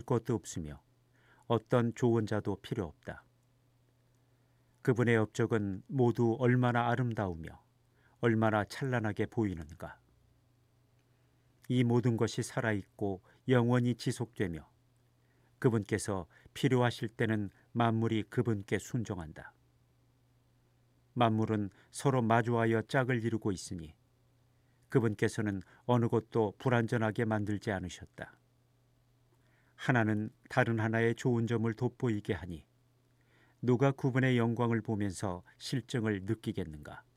것도 없으며 어떤 조언자도 필요 없다. 그분의 업적은 모두 얼마나 아름다우며 얼마나 찬란하게 보이는가. 이 모든 것이 살아있고 영원히 지속되며 그분께서 필요하실 때는 만물이 그분께 순종한다. 만물은 서로 마주하여 짝을 이루고 있으니 그분께서는 어느 것도 불완전하게 만들지 않으셨다. 하나는 다른 하나의 좋은 점을 돋보이게 하니 누가 그분의 영광을 보면서 실증을 느끼겠는가.